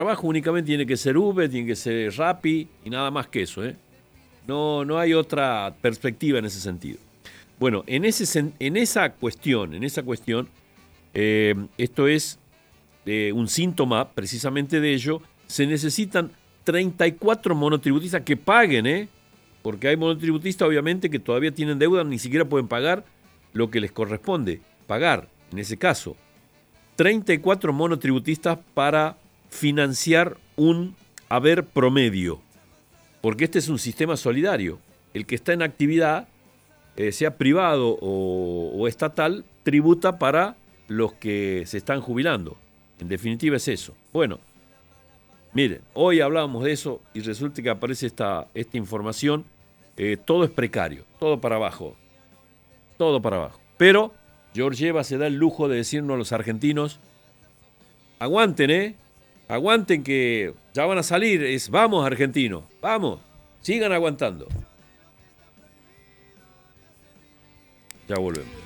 trabajo únicamente tiene que ser Uber, tiene que ser Rappi y nada más que eso, ¿eh? No hay otra perspectiva en ese sentido. Bueno, en esa cuestión, esto es un síntoma precisamente de ello. Se necesitan 34 monotributistas que paguen, ¿eh? Porque hay monotributistas, obviamente, que todavía tienen deuda, ni siquiera pueden pagar lo que les corresponde pagar, en ese caso. 34 monotributistas para financiar un haber promedio, porque este es un sistema solidario. El que está en actividad, sea privado o estatal, tributa para los que se están jubilando. En definitiva es eso. Bueno, miren, hoy hablábamos de eso y resulta que aparece esta información. Todo es precario, todo para abajo, todo para abajo. Pero Georgieva se da el lujo de decirnos a los argentinos: aguanten, aguanten que ya van a salir. Vamos, argentinos, vamos, sigan aguantando. Ya volvemos.